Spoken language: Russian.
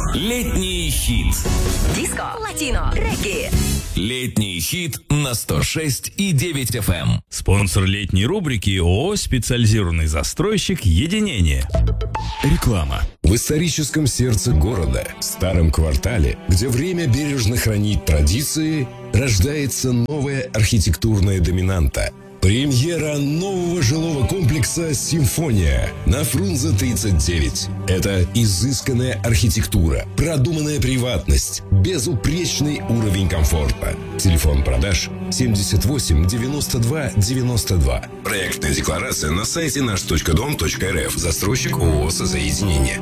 Летний хит. Диско, латино, регги. Летний хит на 106,9 FM. Спонсор летней рубрики ООО «Специализированный застройщик Единение». Реклама. В историческом сердце города, старом квартале, где время бережно хранит традиции, рождается новая архитектурная доминанта. Премьера нового жилого комплекса «Симфония» на Фрунзе 39. Это изысканная архитектура, продуманная приватность, безупречный уровень комфорта. Телефон продаж 78 92 92. Проектная декларация на сайте наш.дом.рф. Застройщик ООО «Соединение».